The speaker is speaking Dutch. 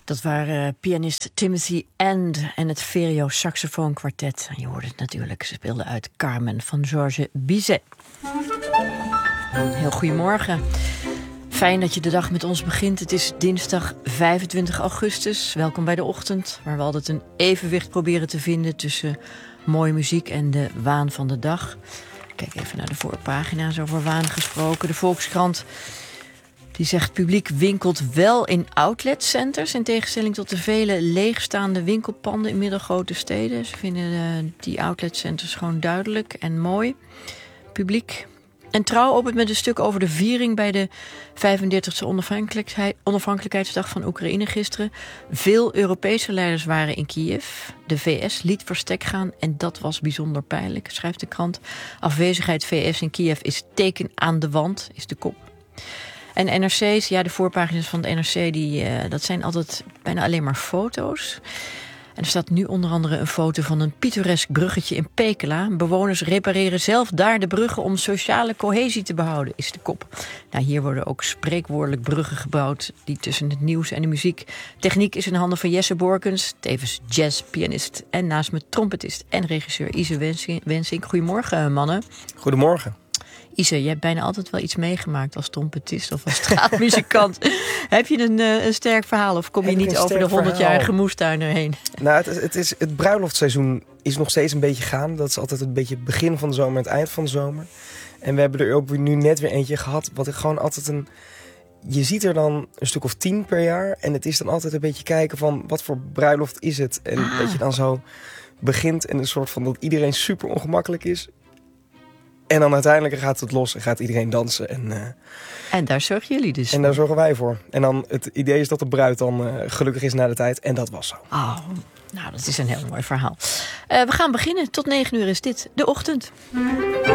Dat waren pianist Timothy End en het Verio Saxofoon Quartet. En je hoorde het natuurlijk, ze speelden uit Carmen van Georges Bizet. Heel goedemorgen. Fijn dat je de dag met ons begint. Het is dinsdag 25 augustus. Welkom bij de ochtend, waar we altijd een evenwicht proberen te vinden tussen mooie muziek en de waan van de dag. Kijk even naar de voorpagina's over waan gesproken. De Volkskrant die zegt: publiek winkelt wel in outletcenters, in tegenstelling tot de vele leegstaande winkelpanden in middelgrote steden. Ze vinden die outletcenters gewoon duidelijk en mooi. Publiek. En Trouw opent met een stuk over de viering bij de 35e onafhankelijkheidsdag van Oekraïne gisteren. Veel Europese leiders waren in Kiev. De VS liet verstek gaan en dat was bijzonder pijnlijk, schrijft de krant. Afwezigheid VS in Kiev is teken aan de wand, is de kop. En NRC's, ja, de voorpagina's van de NRC, dat zijn altijd bijna alleen maar foto's. En er staat nu onder andere een foto van een pittoresk bruggetje in Pekela. Bewoners repareren zelf daar de bruggen om sociale cohesie te behouden, is de kop. Nou, hier worden ook spreekwoordelijk bruggen gebouwd die tussen het nieuws en de muziek. Techniek is in handen van Jesse Borkens, tevens jazzpianist en naast me trompetist en regisseur Ise Wensink. Goedemorgen, mannen. Goedemorgen. Ise, je hebt bijna altijd wel iets meegemaakt als trompetist of als straatmuzikant. Heb je een sterk verhaal of kom je niet over de 100-jarige moestuin erheen? Nou, het bruiloftseizoen is nog steeds een beetje gaan. Dat is altijd een beetje het begin van de zomer en het eind van de zomer. En we hebben er ook nu net weer eentje gehad. Wat ik gewoon altijd je ziet er dan een stuk of 10 per jaar. En het is dan altijd een beetje kijken van wat voor bruiloft is het. En dat je dan zo begint en een soort van dat iedereen super ongemakkelijk is. En dan uiteindelijk gaat het los en gaat iedereen dansen. En daar zorgen jullie dus voor. En daar zorgen wij voor. En dan het idee is dat de bruid dan gelukkig is na de tijd. En dat was zo. Oh, nou, dat is een heel mooi verhaal. We gaan beginnen. Tot 9 uur is dit de ochtend.